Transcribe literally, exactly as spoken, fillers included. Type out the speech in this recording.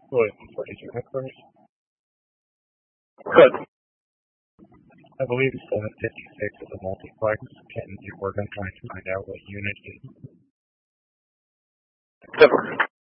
What, what is your headquarters? Good. I believe seven fifty-six is a multiplex, and we're going to try to find out what unit is. Good.